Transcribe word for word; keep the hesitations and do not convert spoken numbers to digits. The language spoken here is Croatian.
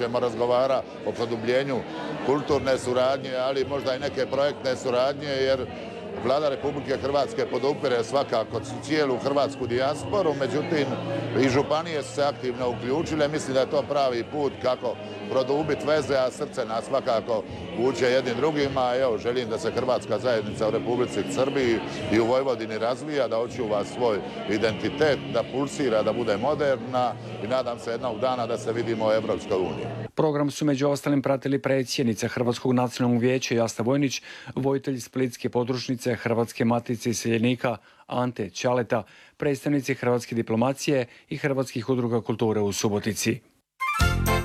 ćemo razgovarati o produbljenju kulturne suradnje, ali možda i neke projektne suradnje, jer Vlada Republike Hrvatske podupire svakako cijelu hrvatsku dijasporu, međutim i županije su se aktivno uključile. Mislim da je to pravi put kako produbiti veze, a srce nas svakako vuče jednim drugima. Evo, želim da se hrvatska zajednica u Republici Srbiji i u Vojvodini razvija, da očuva svoj identitet, da pulsira, da bude moderna i nadam se jednog dana da se vidimo u Evropskoj uniji. Program su među ostalim pratili predsjednica Hrvatskog nacionalnog vijeća Jasna Vojnić, voditelj Splitske podružnice Hrvatske matice iseljenika Ante Ćaleta, predstavnici hrvatske diplomacije i hrvatskih udruga kulture u Subotici.